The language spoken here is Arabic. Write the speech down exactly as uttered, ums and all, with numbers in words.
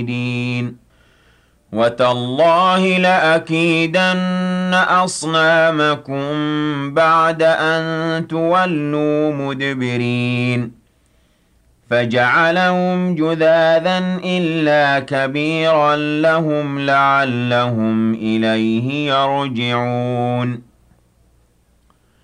وَتَاللَّهِ لَأَكِيدَنَّ أَصْنَامَكُم بَعْدَ أَن تُوَلُّوا مُدْبِرِينَ فَجَعَلَهُمْ جُذَاذًا إِلَّا كَبِيرًا لَّهُمْ لَعَلَّهُمْ إِلَيْهِ يَرْجِعُونَ